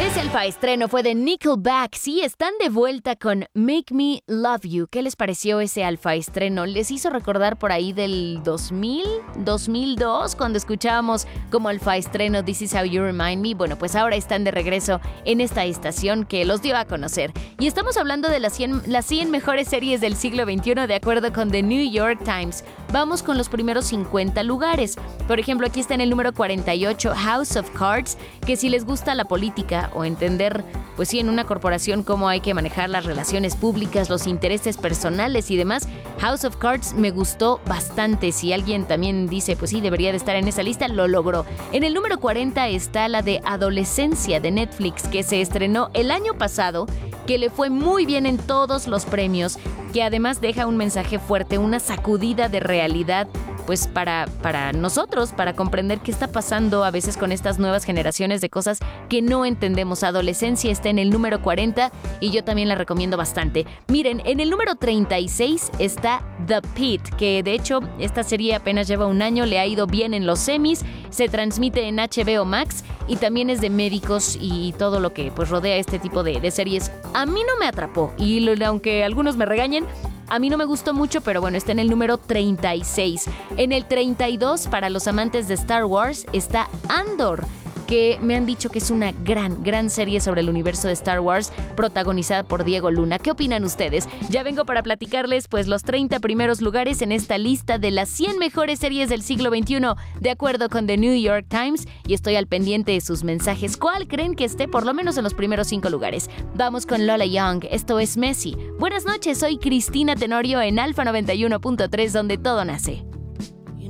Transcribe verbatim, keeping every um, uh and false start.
Ese alfa estreno fue de Nickelback. Sí, están de vuelta con Make Me Love You. ¿Qué les pareció ese alfa estreno? ¿Les hizo recordar por ahí del dos mil, dos mil dos, cuando escuchábamos como alfa estreno This Is How You Remind Me? Bueno, pues ahora están de regreso en esta estación que los dio a conocer. Y estamos hablando de las cien, las cien mejores series del siglo veintiuno de acuerdo con The New York Times. Vamos con los primeros cincuenta lugares. Por ejemplo, aquí está en el número cuarenta y ocho House of Cards, que si les gusta la política o entender, pues sí, en una corporación cómo hay que manejar las relaciones públicas, los intereses personales y demás, House of Cards me gustó bastante. Si alguien también dice, pues sí, debería de estar en esa lista, lo logró. En el número cuarenta está la de Adolescencia de Netflix, que se estrenó el año pasado, que le fue muy bien en todos los premios, que además deja un mensaje fuerte, una sacudida de realidad, pues para, para nosotros, para comprender qué está pasando a veces con estas nuevas generaciones de cosas que no entendemos. Adolescencia está en el número cuarenta y yo también la recomiendo bastante. Miren, en el número treinta y seis está The Pitt, que de hecho esta serie apenas lleva un año, le ha ido bien en los Emmys, se transmite en H B O Max y también es de médicos y todo lo que pues rodea este tipo de, de series. A mí no me atrapó y lo, aunque algunos me regañen, a mí no me gustó mucho, pero bueno, está en el número treinta y seis. En el treinta y dos, para los amantes de Star Wars, está Andor, que me han dicho que es una gran, gran serie sobre el universo de Star Wars, protagonizada por Diego Luna. ¿Qué opinan ustedes? Ya vengo para platicarles pues los treinta primeros lugares en esta lista de las cien mejores series del siglo veintiuno, de acuerdo con The New York Times, y estoy al pendiente de sus mensajes. ¿Cuál creen que esté por lo menos en los primeros cinco lugares? Vamos con Lola Young, esto es Messi. Buenas noches, soy Cristina Tenorio en Alfa noventa y uno punto tres, donde todo nace.